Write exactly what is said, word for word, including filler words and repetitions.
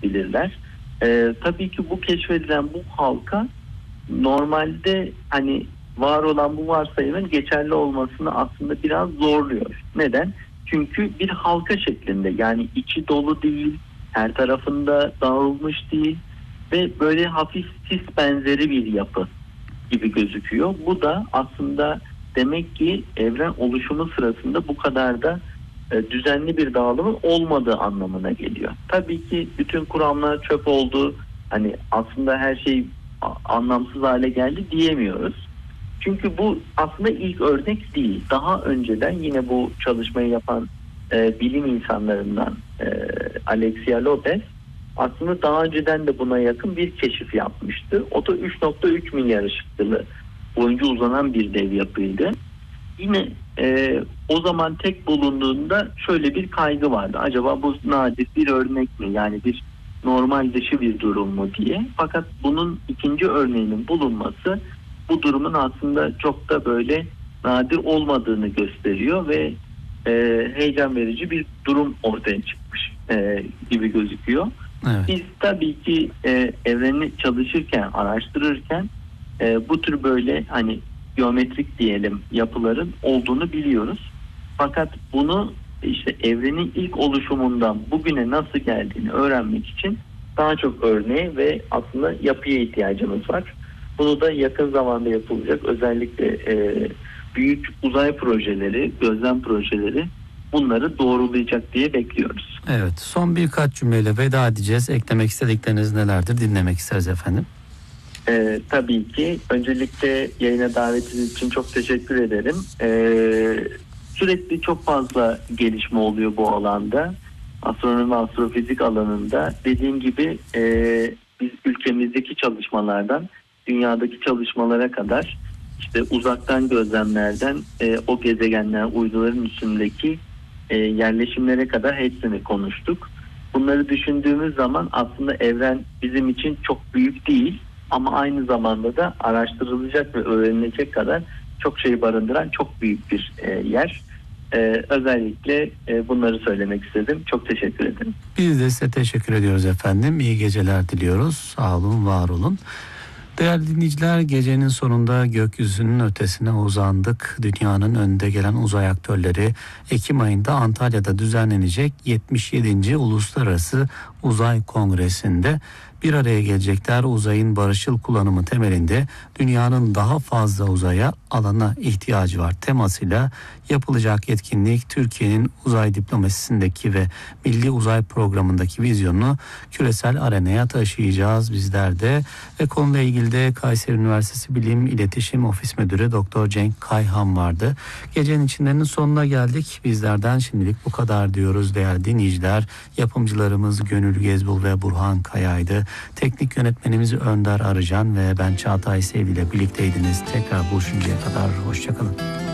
edebilirler. Ee, tabii ki bu keşfedilen bu halka normalde hani var olan bu varsayımın geçerli olmasını aslında biraz zorluyor. Neden? Çünkü bir halka şeklinde, yani içi dolu değil, her tarafında dağılmış değil ve böyle hafif sis benzeri bir yapı gibi gözüküyor. Bu da aslında demek ki evren oluşumu sırasında bu kadar da e, düzenli bir dağılımın olmadığı anlamına geliyor. Tabii ki bütün kuramlar çöp oldu, hani aslında her şey a- anlamsız hale geldi diyemiyoruz. Çünkü bu aslında ilk örnek değil. Daha önceden yine bu çalışmayı yapan e, bilim insanlarından e, Alexia Lopez aslında daha önceden de buna yakın bir keşif yapmıştı. O da üç nokta üç milyar ışık yılı boyunca uzanan bir dev yapıydı. Yine e, o zaman tek bulunduğunda şöyle bir kaygı vardı. Acaba bu nadir bir örnek mi? Yani bir normal dışı bir durum mu diye. Fakat bunun ikinci örneğinin bulunması bu durumun aslında çok da böyle nadir olmadığını gösteriyor ve e, heyecan verici bir durum ortaya çıkmış e, gibi gözüküyor. Evet. Biz tabii ki e, evreni çalışırken, araştırırken e, bu tür böyle hani geometrik diyelim yapıların olduğunu biliyoruz. Fakat bunu işte evrenin ilk oluşumundan bugüne nasıl geldiğini öğrenmek için daha çok örneğe ve aslında yapıya ihtiyacımız var. Bunu da yakın zamanda yapılacak özellikle e, büyük uzay projeleri, gözlem projeleri bunları doğrulayacak diye bekliyoruz. Evet, son birkaç cümleyle veda edeceğiz. Eklemek istedikleriniz nelerdir? Dinlemek isteriz efendim. Ee, tabii ki. Öncelikle yayına davetiniz için çok teşekkür ederim. Ee, sürekli çok fazla gelişme oluyor bu alanda. Astronomi, astrofizik alanında. Dediğim gibi e, biz ülkemizdeki çalışmalardan dünyadaki çalışmalara kadar işte uzaktan gözlemlerden e, o gezegenler, uyduların üstündeki e, yerleşimlere kadar hepsini konuştuk. Bunları düşündüğümüz zaman aslında evren bizim için çok büyük değil. Ama aynı zamanda da araştırılacak ve öğrenilecek kadar çok şey barındıran çok büyük bir e, yer. E, özellikle e, bunları söylemek istedim. Çok teşekkür ederim. Biz de size teşekkür ediyoruz efendim. İyi geceler diliyoruz. Sağ olun, var olun. Değerli dinleyiciler, gecenin sonunda gökyüzünün ötesine uzandık. Dünyanın önde gelen uzay aktörleri Ekim ayında Antalya'da düzenlenecek yetmiş yedinci Uluslararası Uzay Kongresi'nde bir araya gelecekler. Uzayın barışçıl kullanımı temelinde dünyanın daha fazla uzaya, alana ihtiyacı var temasıyla yapılacak etkinlik Türkiye'nin uzay diplomasisindeki ve milli uzay programındaki vizyonunu küresel arenaya taşıyacağız bizler de. Ve konuyla ilgili de Kayseri Üniversitesi Bilim İletişim Ofis Müdürü Doktor Cenk Kayhan vardı. Gecenin içindenin sonuna geldik. Bizlerden şimdilik bu kadar diyoruz değerli dinleyiciler. Yapımcılarımız Gönül Gezbul ve Burhan Kaya'ydı. Teknik yönetmenimiz Önder Arıcan ve ben Çağatay Sevgi ile birlikteydiniz. Tekrar buluşuncaya kadar hoşçakalın.